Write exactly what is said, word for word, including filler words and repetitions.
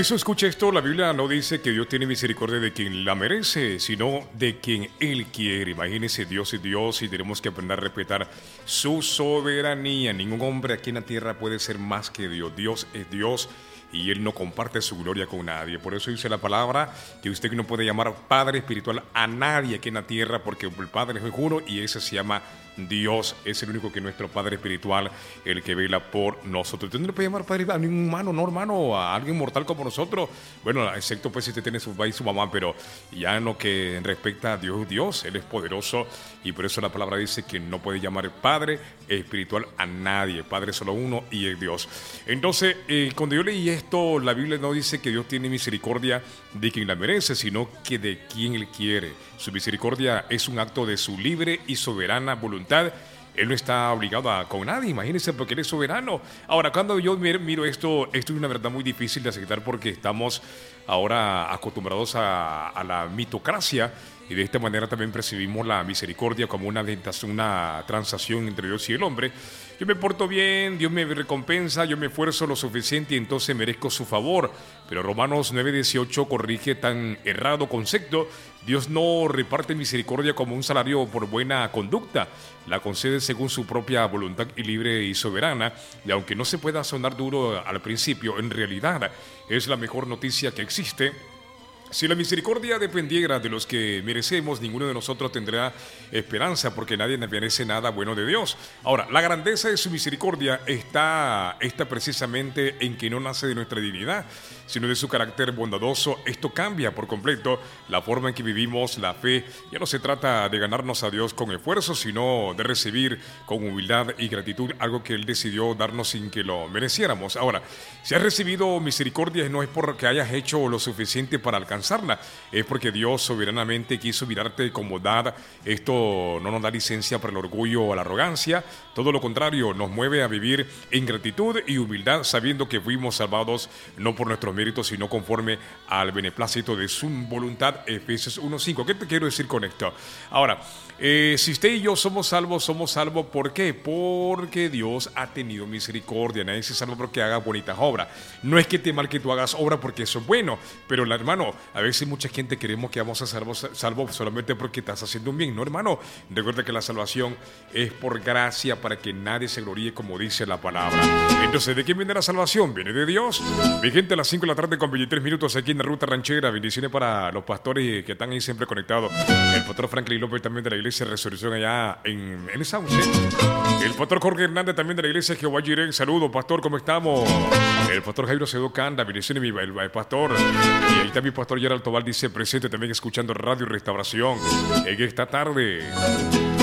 eso, escucha esto, la Biblia no dice que Dios tiene misericordia de quien la merece, sino de quien Él quiere. Imagínese, Dios es Dios y tenemos que aprender a respetar su soberanía. Ningún hombre aquí en la tierra puede ser más que Dios. Dios es Dios y Él no comparte su gloria con nadie. Por eso dice la palabra que usted no puede llamar Padre espiritual a nadie aquí en la tierra, porque el Padre es uno y ese se llama Dios. Es el único que es nuestro Padre espiritual, el que vela por nosotros. Usted no le puede llamar Padre a ningún humano, no hermano, a alguien mortal como nosotros. Bueno, excepto pues si usted tiene su papá y su mamá, pero ya en lo que respecta a Dios, Dios, Él es poderoso y por eso la palabra dice que no puede llamar Padre espiritual a nadie. Padre solo uno y es Dios. Entonces, eh, cuando yo leí esto, la Biblia no dice que Dios tiene misericordia de quien la merece, sino que de quien Él quiere. Su misericordia es un acto de su libre y soberana voluntad. Él no está obligado a, con nadie, imagínense, porque Él es soberano. Ahora, cuando yo miro esto, esto es una verdad muy difícil de aceptar porque estamos ahora acostumbrados a, a la mitocracia y de esta manera también percibimos la misericordia como una, una transacción entre Dios y el hombre. Yo me porto bien, Dios me recompensa, yo me esfuerzo lo suficiente y entonces merezco su favor. Pero Romanos nueve dieciocho corrige tan errado concepto. Dios no reparte misericordia como un salario por buena conducta. La concede según su propia voluntad y libre y soberana. Y aunque no se pueda sonar duro al principio, en realidad es la mejor noticia que existe. Si la misericordia dependiera de los que merecemos, ninguno de nosotros tendrá esperanza, porque nadie merece nada bueno de Dios. Ahora, la grandeza de su misericordia está, está precisamente en que no nace de nuestra divinidad, sino de su carácter bondadoso. Esto cambia por completo la forma en que vivimos la fe. Ya no se trata de ganarnos a Dios con esfuerzo, sino de recibir con humildad y gratitud algo que Él decidió darnos sin que lo mereciéramos. Ahora, si has recibido misericordia, no es porque hayas hecho lo suficiente para alcanzarla, es porque Dios soberanamente quiso mirarte con bondad. Esto no nos da licencia para el orgullo o la arrogancia, todo lo contrario, nos mueve a vivir en gratitud y humildad, sabiendo que fuimos salvados no por nuestros méritos, sino conforme al beneplácito de su voluntad. Efesios uno cinco. ¿Qué te quiero decir con esto? Ahora, eh, si usted y yo somos salvos, somos salvos ¿por qué? Porque Dios ha tenido misericordia. Nadie se salva porque haga bonitas obras. No es que te mal que tú hagas obra porque eso es bueno, pero la, hermano, a veces mucha gente queremos que vamos a salvos salvo solamente porque estás haciendo un bien. No, hermano, recuerda que la salvación es por gracia para que nadie se gloríe, como dice la palabra. Entonces, ¿de quién viene la salvación? Viene de Dios. Mi gente, a las cinco de la tarde con veintitrés minutos aquí en la Ruta Ranchera. Bendiciones para los pastores que están ahí siempre conectados. El pastor Franklin López también de la Iglesia Resurrección allá en, en el Sauce. El pastor Jorge Hernández también de la Iglesia Jehová Jireh. Saludos, pastor, ¿cómo estamos? El pastor Jairo Cedo Canda, bendiciones, mi el, el pastor. Y ahí también mi pastor Gerald Tobal dice presente también escuchando Radio Restauración en esta tarde.